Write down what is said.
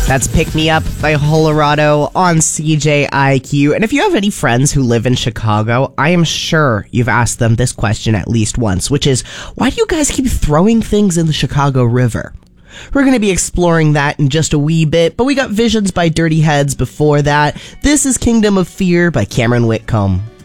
That's Pick Me Up by Colorado on CJIQ. And if you have any friends who live in Chicago, I am sure you've asked them this question at least once, which is, why do you guys keep throwing things in the Chicago River? We're going to be exploring that in just a wee bit, but we got Visions by Dirty Heads before that. This is Kingdom of Fear by Cameron Whitcomb.